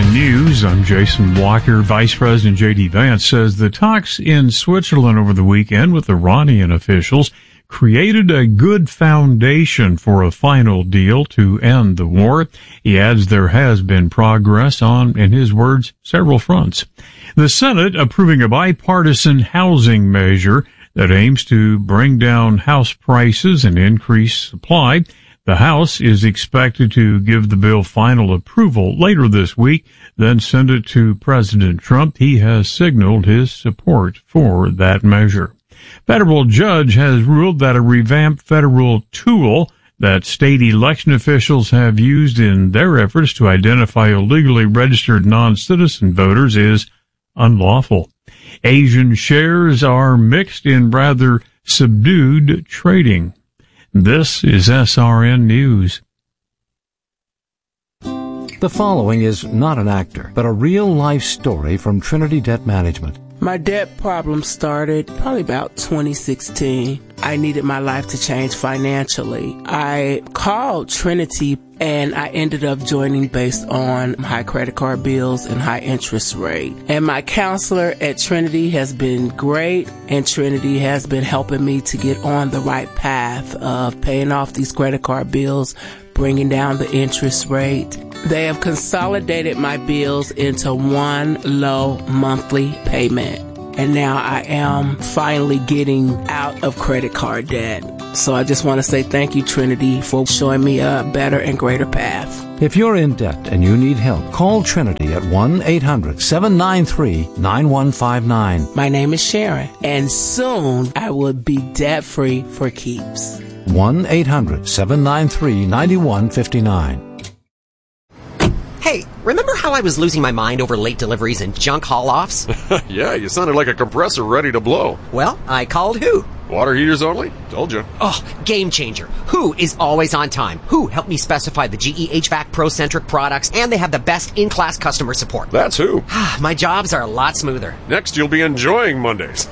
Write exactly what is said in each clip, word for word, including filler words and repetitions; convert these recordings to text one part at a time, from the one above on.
N News, I'm Jason Walker. Vice President J D Vance says the talks in Switzerland over the weekend with Iranian officials created a good foundation for a final deal to end the war. He adds there has been progress on, in his words, several fronts. The Senate approving a bipartisan housing measure that aims to bring down house prices and increase supply. The House is expected to give the bill final approval later this week, then send it to President Trump. He has signaled his support for that measure. Federal judge has ruled that a revamped federal tool that state election officials have used in their efforts to identify illegally registered non-citizen voters is unlawful. Asian shares are mixed in rather subdued trading. This is S R N News. The following is not an actor, but a real-life story from Trinity Debt Management. My debt problem started probably about twenty sixteen. I needed my life to change financially. I called Trinity and I ended up joining based on high credit card bills and high interest rate. And my counselor at Trinity has been great, and Trinity has been helping me to get on the right path of paying off these credit card bills, bringing down the interest rate. They have consolidated my bills into one low monthly payment. And now I am finally getting out of credit card debt. So I just want to say thank you, Trinity, for showing me a better and greater path. If you're in debt and you need help, call Trinity at one eight hundred seven nine three nine one five nine. My name is Sharon, and soon I will be debt-free for keeps. one eight hundred seven nine three nine one five nine. Hey, remember how I was losing my mind over late deliveries and junk haul-offs? Yeah, you sounded like a compressor ready to blow. Well, I called Who. Water heaters only? Told you. Oh, game changer. Who is always on time. Who helped me specify the G E H V A C Pro-centric products, and they have the best in-class customer support. That's Who. My jobs are a lot smoother. Next, you'll be enjoying Mondays.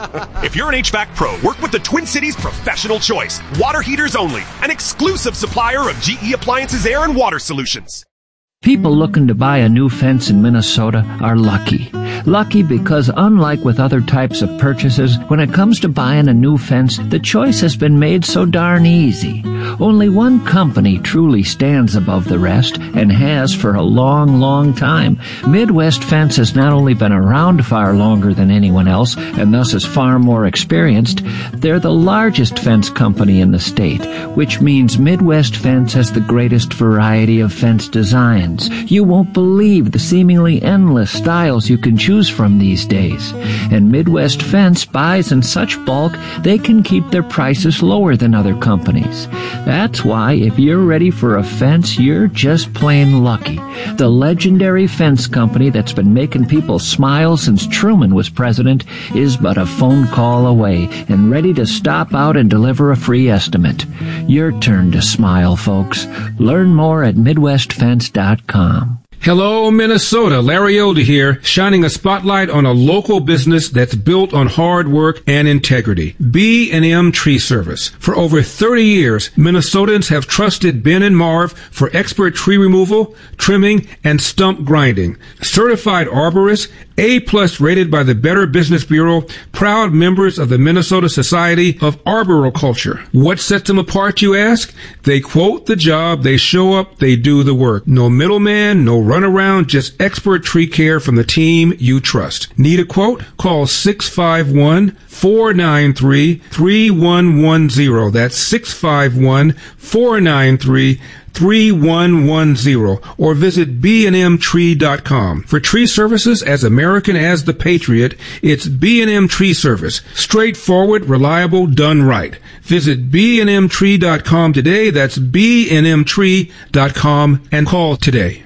If you're an H V A C Pro, work with the Twin Cities Professional Choice. Water heaters only. An exclusive supplier of G E Appliances Air and Water Solutions. People looking to buy a new fence in Minnesota are lucky. Lucky because unlike with other types of purchases, when it comes to buying a new fence, the choice has been made so darn easy. Only one company truly stands above the rest, and has for a long, long time. Midwest Fence has not only been around far longer than anyone else, and thus is far more experienced, they're the largest fence company in the state, which means Midwest Fence has the greatest variety of fence designs. You won't believe the seemingly endless styles you can choose from these days. And Midwest Fence buys in such bulk, they can keep their prices lower than other companies. That's why if you're ready for a fence, you're just plain lucky. The legendary fence company that's been making people smile since Truman was president is but a phone call away and ready to stop out and deliver a free estimate. Your turn to smile, folks. Learn more at midwest fence dot com. Hello, Minnesota. Larry Elder here, shining a spotlight on a local business that's built on hard work and integrity. B and M Tree Service. For over thirty years, Minnesotans have trusted Ben and Marv for expert tree removal, trimming, and stump grinding. Certified arborists, A-plus rated by the Better Business Bureau, proud members of the Minnesota Society of Arboriculture. What sets them apart, you ask? They quote the job, they show up, they do the work. No middleman, no runaround, just expert tree care from the team you trust. Need a quote? Call six five one, four nine three, three one one zero. That's six five one, four nine three, three one one zero, or visit b and m tree dot com. For tree services as American as the Patriot, it's B and M Tree Service. Straightforward, reliable, done right. Visit b and m tree dot com today. That's b and m tree dot com, and call today.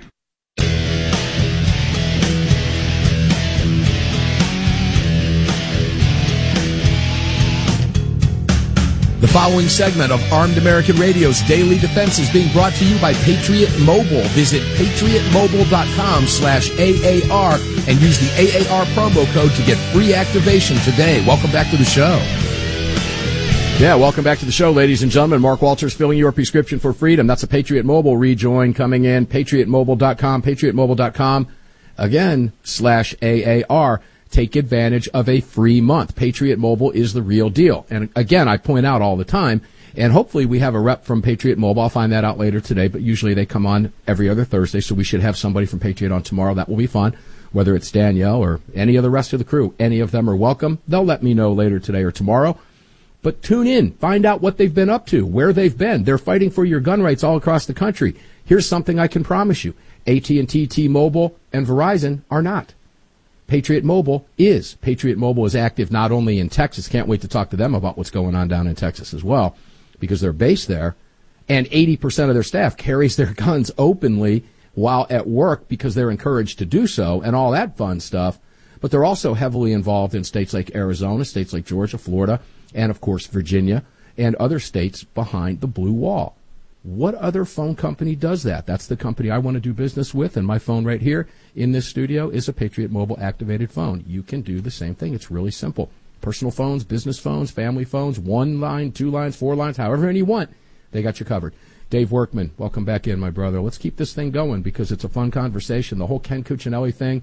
The following segment of Armed American Radio's Daily Defense is being brought to you by Patriot Mobile. Visit patriot mobile dot com slash A A R and use the A A R promo code to get free activation today. Welcome back to the show. Yeah, welcome back to the show, ladies and gentlemen. Mark Walters filling your prescription for freedom. That's a Patriot Mobile rejoin coming in. patriot mobile dot com, patriot mobile dot com, again, slash A A R. Take advantage of a free month. Patriot Mobile is the real deal. And again, I point out all the time, and hopefully we have a rep from Patriot Mobile. I'll find that out later today, but usually they come on every other Thursday, so we should have somebody from Patriot on tomorrow. That will be fun. Whether it's Danielle or any of the rest of the crew, any of them are welcome. They'll let me know later today or tomorrow. But tune in, find out what they've been up to, where they've been. They're fighting for your gun rights all across the country. Here's something I can promise you. A T and T, T-Mobile, and Verizon are not. Patriot Mobile is. Patriot Mobile is active not only in Texas. Can't wait to talk to them about what's going on down in Texas as well, because they're based there. And eighty percent of their staff carries their guns openly while at work because they're encouraged to do so and all that fun stuff. But they're also heavily involved in states like Arizona, states like Georgia, Florida, and, of course, Virginia, and other states behind the blue wall. What other phone company does that? That's the company I want to do business with, and my phone right here in this studio is a Patriot Mobile activated phone. You can do the same thing. It's really simple. Personal phones, business phones, family phones, one line, two lines, four lines, however many you want, they got you covered. Dave Workman, welcome back in, my brother. Let's keep this thing going because it's a fun conversation. The whole Ken Cuccinelli thing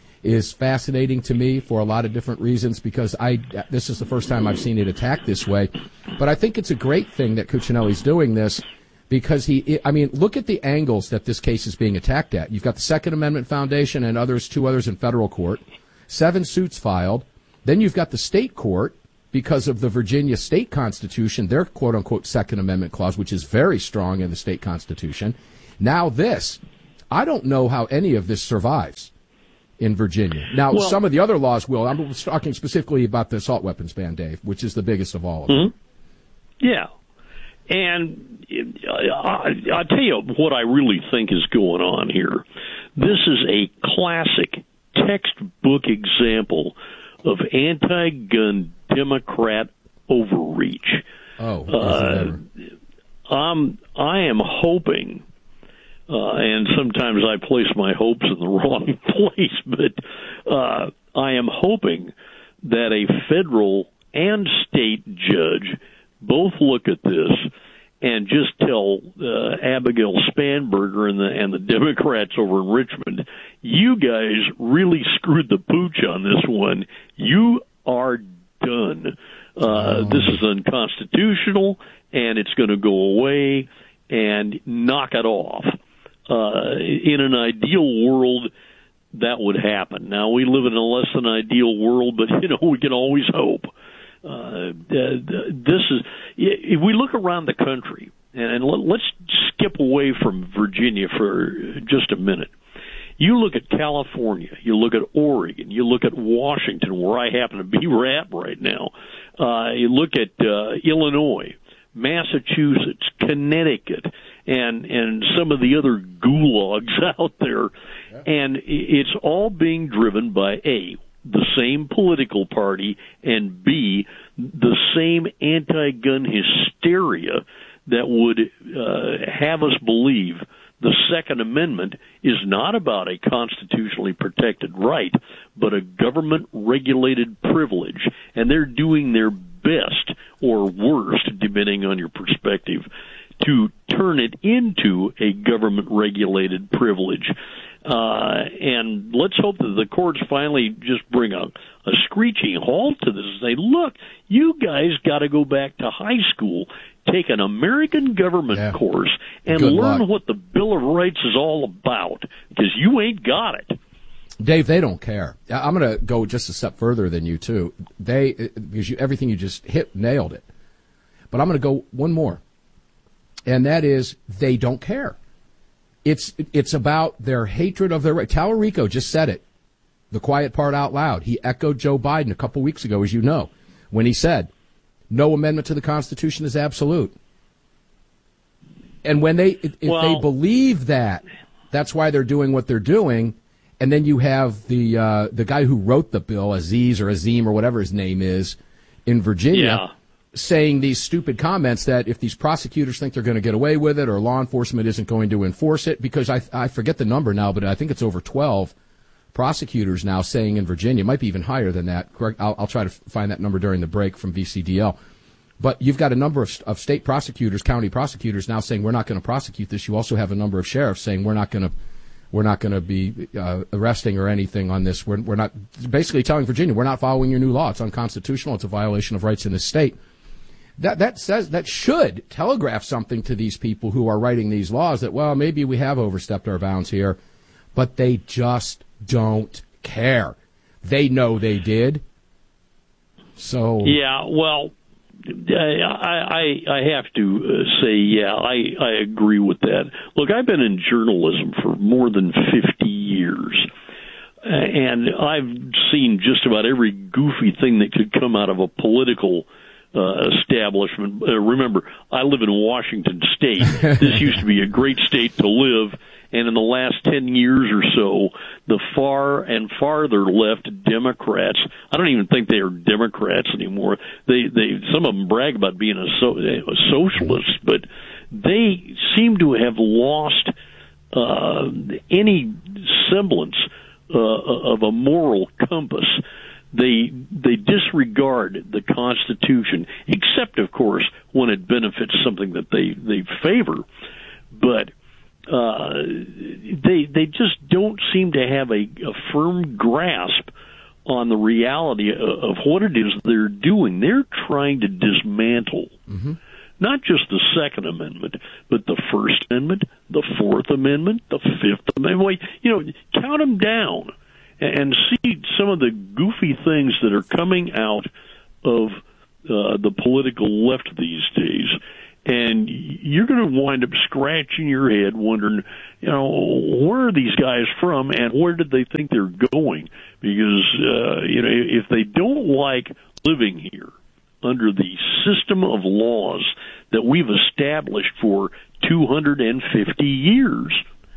is fascinating to me for a lot of different reasons because I this is the first time I've seen it attacked this way. But I think it's a great thing that Cuccinelli's doing this because he, I mean, look at the angles that this case is being attacked at. You've got the Second Amendment Foundation and others, two others in federal court, seven suits filed. Then you've got the state court because of the Virginia state constitution, their quote-unquote Second Amendment clause, which is very strong in the state constitution. Now this. I don't know how any of this survives in Virginia. Now, well, some of the other laws will. I'm talking specifically about the assault weapons ban, Dave, which is the biggest of all of them. Mm-hmm. Yeah. And I, I tell you what I really think is going on here. This is a classic textbook example of anti-gun Democrat overreach. Oh, uh, I'm, I am hoping, uh, and sometimes I place my hopes in the wrong place, but uh, I am hoping that a federal and state judge both look at this and just tell uh, Abigail Spanberger and the and the Democrats over in Richmond, you guys really screwed the pooch on this one. You are done. Uh, this is unconstitutional, and it's going to go away, and knock it off. Uh, in an ideal world, that would happen. Now, we live in a less than ideal world, but, you know, we can always hope. Uh, this is, if we look around the country, and let's skip away from Virginia for just a minute. You look at California, you look at Oregon, you look at Washington, where I happen to be at right now. Uh, you look at uh, Illinois, Massachusetts, Connecticut, and and some of the other gulags out there, yeah. And it's all being driven by A, the same political party, and B, the same anti-gun hysteria that would uh, have us believe the Second Amendment is not about a constitutionally protected right, but a government-regulated privilege, and they're doing their best or worst, depending on your perspective, to turn it into a government-regulated privilege. Uh, and let's hope that the courts finally just bring a, a screeching halt to this and say, look, you guys got to go back to high school, take an American government yeah. course, and Good learn luck. what the Bill of Rights is all about, because you ain't got it. Dave, they don't care. I'm going to go just a step further than you, too. They, because you, everything you just hit, nailed it. But I'm going to go one more, and that is they don't care. It's it's about their hatred of their right. Talarico just said it, the quiet part out loud. He echoed Joe Biden a couple weeks ago, as you know, when he said, no amendment to the Constitution is absolute. And when they, if well, they believe that, that's why they're doing what they're doing. And then you have the uh, the guy who wrote the bill, Aziz or Azim or whatever his name is, in Virginia, yeah. saying these stupid comments that if these prosecutors think they're going to get away with it or law enforcement isn't going to enforce it, because I I forget the number now, but I think it's over twelve prosecutors now saying in Virginia, it might be even higher than that. Correct? I'll, I'll try to find that number during the break from V C D L. But you've got a number of, of state prosecutors, county prosecutors now saying we're not going to prosecute this. You also have a number of sheriffs saying we're not going to we're not going to be uh, arresting or anything on this. We're, we're not basically telling Virginia we're not following your new law. It's unconstitutional. It's a violation of rights in this state. That that says that should telegraph something to these people who are writing these laws that, well, maybe we have overstepped our bounds here, but they just don't care. They know they did. So yeah, well, I I, I have to uh, say, yeah, I, I agree with that. Look, I've been in journalism for more than fifty years, and I've seen just about every goofy thing that could come out of a political Uh, establishment. Uh, remember, I live in Washington State. This used to be a great state to live, and in the last ten years or so, the far and farther left Democrats, I don't even think they are Democrats anymore. They, they, some of them brag about being a, so, a socialist, but they seem to have lost uh, any semblance uh, of a moral compass. They they disregard the Constitution, except, of course, when it benefits something that they, they favor. But uh, they they just don't seem to have a, a firm grasp on the reality of, of what it is they're doing. They're trying to dismantle mm-hmm. not just the Second Amendment, but the First Amendment, the Fourth Amendment, the Fifth Amendment. Wait, you know, count them down. And see some of the goofy things that are coming out of uh, the political left these days. And you're going to wind up scratching your head wondering, you know, where are these guys from and where did they think they're going? Because, uh, you know, if they don't like living here under the system of laws that we've established for two hundred fifty years,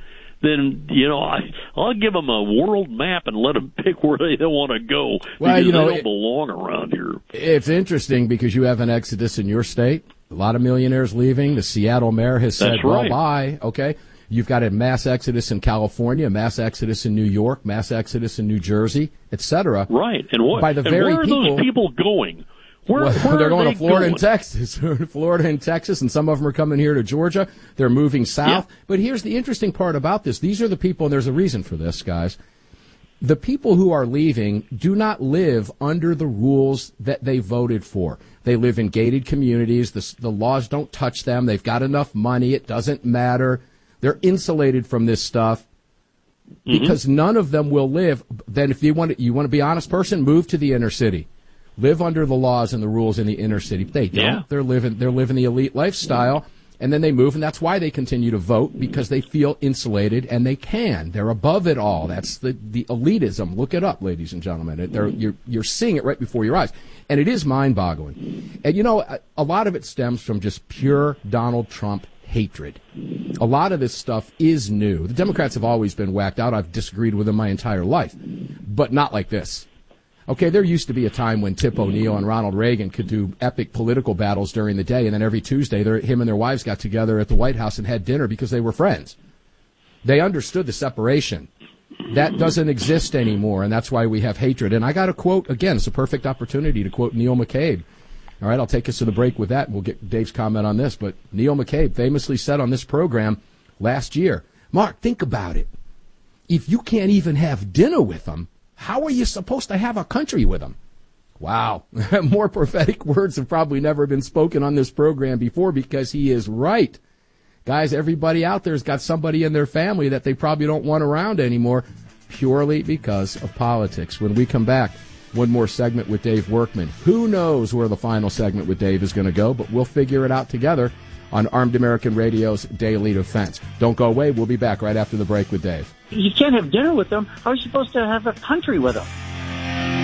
then, you know, I, I'll give them a world map and let them pick where they want to go well, because you know, they don't it, belong around here. It's interesting because you have an exodus in your state. A lot of millionaires leaving. The Seattle mayor has said, That's right. well, bye. Okay. You've got a mass exodus in California, a mass exodus in New York, mass exodus in New Jersey, et cetera. Right. And, what, By the and very where are people, those people going? Where, well, where they're are going they to Florida going? and Texas. Florida and Texas, and some of them are coming here to Georgia. They're moving south. Yeah. But here's the interesting part about this. These are the people, and there's a reason for this, guys. The people who are leaving do not live under the rules that they voted for. They live in gated communities. The, the laws don't touch them. They've got enough money. It doesn't matter. They're insulated from this stuff because mm-hmm. none of them will live. Then if you want to, you want to be an honest person, move to the inner city. Live under the laws and the rules in the inner city. They don't. Yeah. They're living. They're living the elite lifestyle, and then they move, and that's why they continue to vote because they feel insulated and they can. They're above it all. That's the, the elitism. Look it up, ladies and gentlemen. They're, you're you're seeing it right before your eyes, and it is mind-boggling. And you know, a, a lot of it stems from just pure Donald Trump hatred. A lot of this stuff is new. The Democrats have always been whacked out. I've disagreed with them my entire life, but not like this. Okay, there used to be a time when Tip O'Neill and Ronald Reagan could do epic political battles during the day, and then every Tuesday, him and their wives got together at the White House and had dinner because they were friends. They understood the separation. That doesn't exist anymore, and that's why we have hatred. And I got to quote, again, it's a perfect opportunity to quote Neil McCabe. All right, I'll take us to the break with that, and we'll get Dave's comment on this. But Neil McCabe famously said on this program last year, Mark, think about it. If you can't even have dinner with them, how are you supposed to have a country with them? Wow. More prophetic words have probably never been spoken on this program before because he is right. Guys, everybody out there has got somebody in their family that they probably don't want around anymore purely because of politics. When we come back, one more segment with Dave Workman. Who knows where the final segment with Dave is going to go, but we'll figure it out together on Armed American Radio's Daily Defense. Don't go away. We'll be back right after the break with Dave. You can't have dinner with them. How are you supposed to have a country with them?